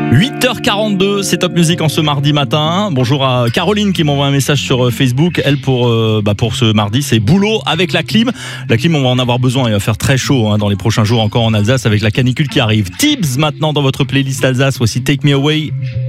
8h42, c'est Top Music en ce mardi matin. Bonjour à Caroline qui m'envoie un message sur Facebook. Elle, pour ce mardi, c'est boulot avec la clim. La clim, on va en avoir besoin. Il va faire très chaud dans les prochains jours encore en Alsace avec la canicule qui arrive. Tibbs maintenant dans votre playlist Alsace. Voici Take Me Away.